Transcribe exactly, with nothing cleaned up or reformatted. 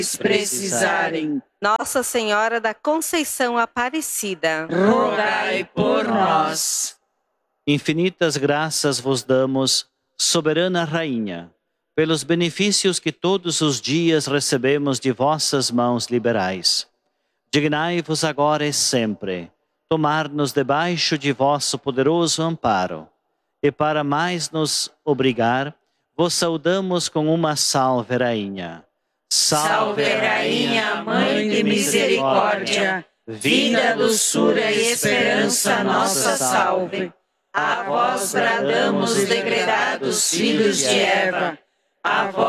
precisarem. Nossa Senhora da Conceição Aparecida, rogai por nós. Infinitas graças vos damos, soberana Rainha, pelos benefícios que todos os dias recebemos de vossas mãos liberais. Dignai-vos agora e sempre tomar-nos debaixo de vosso poderoso amparo. E para mais nos obrigar, vos saudamos com uma salve, Rainha. Salve, Rainha, Mãe de Misericórdia, vida, doçura e esperança, nossa salve. A vós bradamos, degredados filhos de Eva, a vós